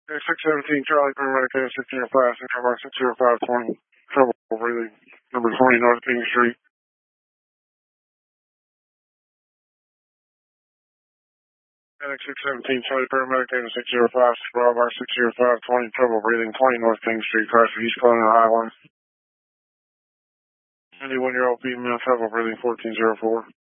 617 Charlie, paramedic A605, 605, 605, 20, trouble breathing, number 20 North King Street. Medic 617 Charlie, paramedic A605, 605, 20, trouble breathing, 20 North King Street, crash for East Columbia Highway. 91-year-old female, trouble breathing, 1404.